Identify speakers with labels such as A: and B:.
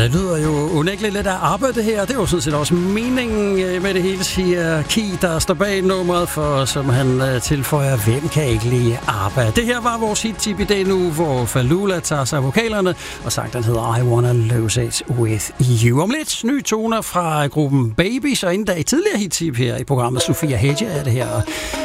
A: det lyder jo unægteligt lidt af arbejde her. Det er jo sådan set også meningen med det hele, siger Ki, der står bag nummeret, for som han tilføjer, hvem kan ikke lide arbejde. Det her var vores hit-tip i dag nu, hvor Falula tager sig vokalerne, og sang den hedder I Wanna Lose It With You. Om lidt nye toner fra gruppen Babies, og inden da i tidligere hit-tip her i programmet Sofia Hedge er det her